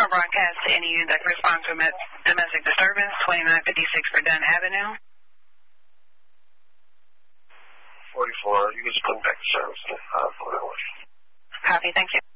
General broadcast to any unit that responds to domestic disturbance, 2956 Verdun Avenue. 44, you just put back to service. Copy, thank you.